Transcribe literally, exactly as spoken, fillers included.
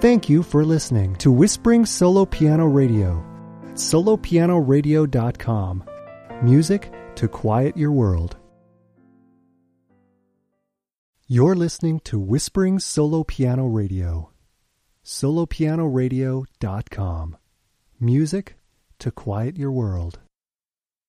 Thank you for listening to Whispering Solo Piano Radio at solo piano radio dot com. Music to quiet your world. You're listening to Whispering Solo Piano Radio. solo piano radio dot com. Music to quiet your world.